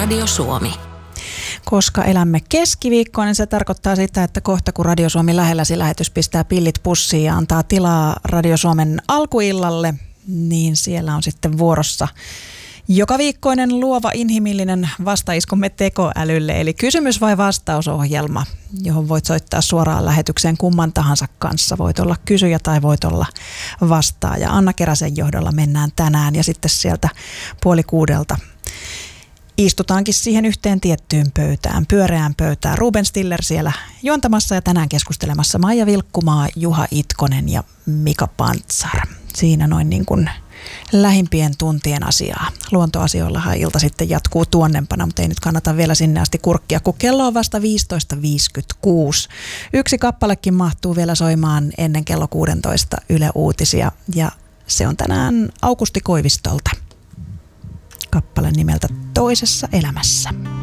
Radio Suomi. Koska elämme keskiviikkoon, niin se tarkoittaa sitä, että kohta kun Radio Suomi lähelläsi lähetys pistää pillit pussiin ja antaa tilaa Radio Suomen alkuillalle, niin siellä on sitten vuorossa joka viikkoinen luova inhimillinen vastaiskumme tekoälylle, eli kysymys vai vastausohjelma, johon voit soittaa suoraan lähetykseen kumman tahansa kanssa. Voit olla kysyjä tai voit olla vastaaja. Anna Keräsen johdolla mennään tänään ja sitten sieltä 5:30 istutaankin siihen yhteen tiettyyn pöytään, pyöreään pöytään. Ruben Stiller siellä juontamassa ja tänään keskustelemassa Maija Vilkkumaa, Juha Itkonen ja Mika Pantsar. Siinä noin niin kuin lähimpien tuntien asiaa. Luontoasioillahan ilta sitten jatkuu tuonnempana, mutta ei nyt kannata vielä sinne asti kurkkia, kun kello on vasta 15.56. Yksi kappalekin mahtuu vielä soimaan ennen kello 16 Yle Uutisia ja se on tänään Aukusti Koivistolta. Kappale nimeltä Toisessa elämässä.